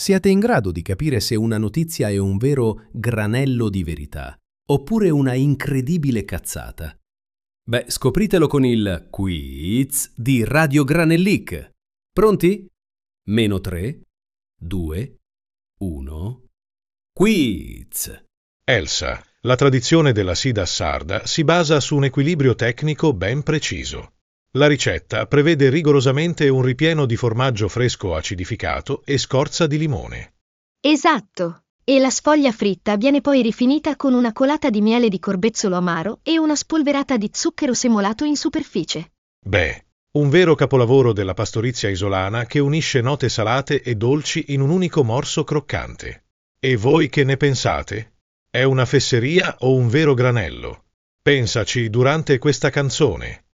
Siate in grado di capire se una notizia è un vero granello di verità, oppure una incredibile cazzata. Beh, scopritelo con il quiz di Radio Granellic. Pronti? -3, 2, 1. Quiz! Elsa, la tradizione della sida sarda si basa su un equilibrio tecnico ben preciso. La ricetta prevede rigorosamente un ripieno di formaggio fresco acidificato e scorza di limone. Esatto! E la sfoglia fritta viene poi rifinita con una colata di miele di corbezzolo amaro e una spolverata di zucchero semolato in superficie. Beh, un vero capolavoro della pastorizia isolana che unisce note salate e dolci in un unico morso croccante. E voi che ne pensate? È una fesseria o un vero granello? Pensaci durante questa canzone.